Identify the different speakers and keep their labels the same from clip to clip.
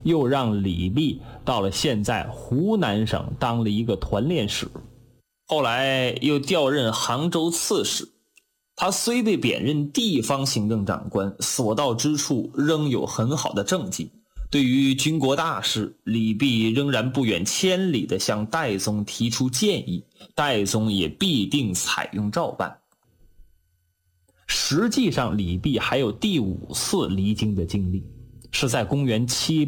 Speaker 1: 又让李泌到了现在湖南省当了一个团练使，后来又调任杭州刺史。他虽被贬任地方行政长官，所到之处仍有很好的政绩。对于军国大事，李泌仍然不远千里地向代宗提出建议，代宗也必定采用照办。实际上，李泌还有第5次离京的经历，是在公元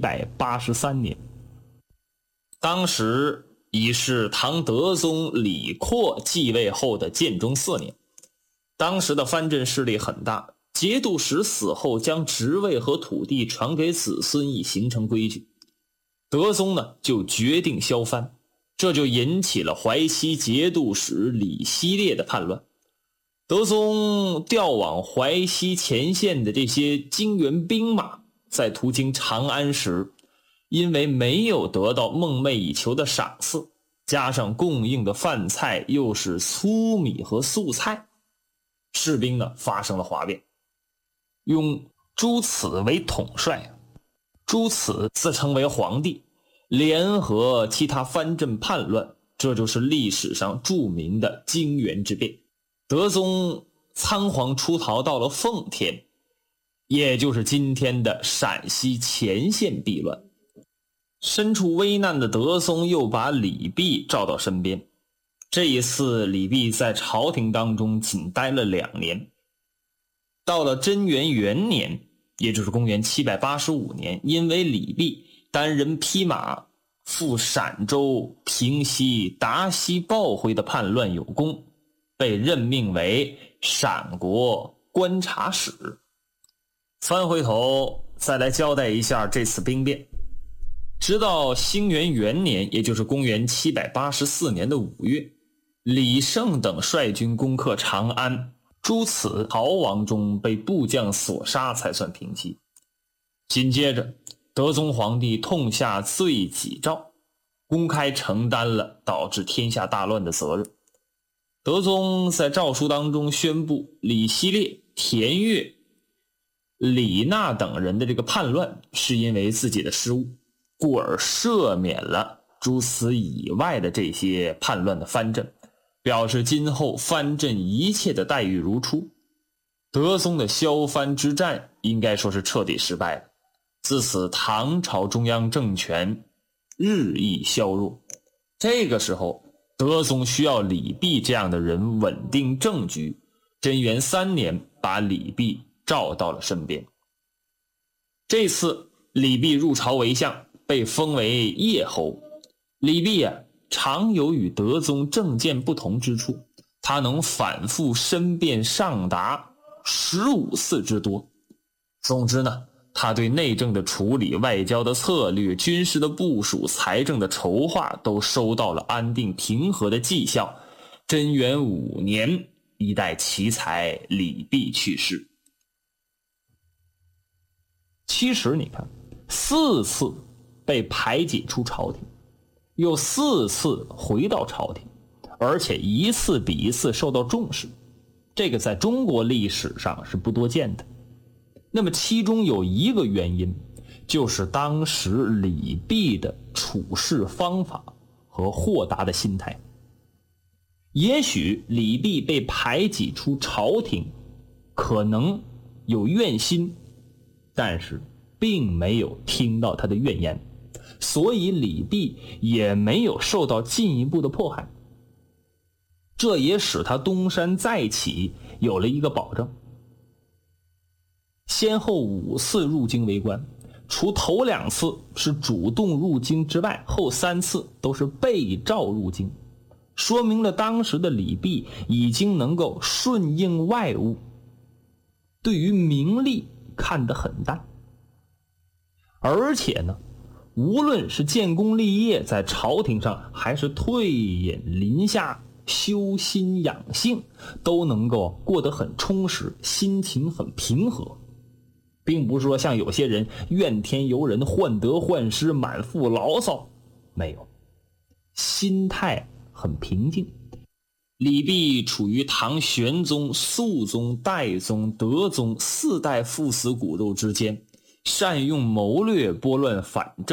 Speaker 1: 783年。当时已是唐德宗李阔继位后的建中4年。当时的藩镇势力很大，节度使死后将职位和土地传给子孙以形成规矩。德宗呢就决定削藩，这就引起了淮西节度使李希烈的叛乱。德宗调往淮西前线的这些精员兵马，在途经长安时，因为没有得到梦寐以求的赏赐，加上供应的饭菜又是粗米和素菜，士兵呢发生了哗变。用朱此为统帅，朱此自称为皇帝，联合其他藩镇叛乱，这就是历史上著名的泾原之变。德宗仓皇出逃到了奉天，也就是今天的陕西前线避乱。身处危难的德宗又把李泌召到身边。这一次李泌在朝廷当中仅待了2年。到了贞元元年，也就是公元785年，因为李泌单人匹马赴陕州平息达西暴徽的叛乱有功，被任命为陕国观察使。翻回头再来交代一下这次兵变。直到兴元元年，也就是公元784年的5月，李胜等率军攻克长安，朱此逃亡中被部将所杀才算平息。紧接着德宗皇帝痛下罪己诏，公开承担了导致天下大乱的责任。德宗在诏书当中宣布李希烈、田悦、李纳等人的这个叛乱是因为自己的失误，故而赦免了诸此以外的这些叛乱的藩镇，表示今后藩镇一切的待遇如初。德宗的削藩之战应该说是彻底失败了。自此唐朝中央政权日益削弱，这个时候德宗需要李泌这样的人稳定政局。贞元3年把李泌召到了身边。这次李泌入朝为相，被封为叶侯。李泌常有与德宗政见不同之处，他能反复申辩上达15次之多。总之呢，他对内政的处理、外交的策略、军事的部署、财政的筹划都收到了安定平和的绩效。贞元5年，一代奇才李泌去世。其实你看，4次被排挤出朝廷，又4次回到朝廷，而且一次比一次受到重视，这个在中国历史上是不多见的。那么其中有一个原因，就是当时李泌的处事方法和豁达的心态。也许李泌被排挤出朝廷，可能有怨心，但是并没有听到他的怨言，所以李泌也没有受到进一步的迫害。这也使他东山再起有了一个保证。先后5次入京为官，除头2次是主动入京之外，后3次都是被召入京，说明了当时的李泌已经能够顺应外物，对于名利看得很淡。而且呢，无论是建功立业在朝廷上，还是退隐林下修心养性，都能够过得很充实，心情很平和，并不是说像有些人怨天尤人、患得患失、满腹牢骚，没有，心态很平静。李泌处于唐玄宗、肃宗、代宗、德宗4代父死骨肉之间， 善用谋略拨乱反正。